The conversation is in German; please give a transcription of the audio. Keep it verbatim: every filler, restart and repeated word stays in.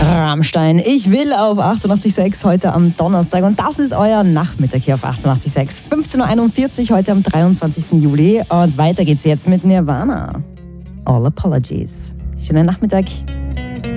Rammstein, ich will auf achtundachtzig Komma sechs heute am Donnerstag und das ist euer Nachmittag hier auf achtundachtzig Komma sechs. fünfzehn Uhr einundvierzig heute am dreiundzwanzigsten Juli und weiter geht's jetzt mit Nirvana. All Apologies. Schönen Nachmittag.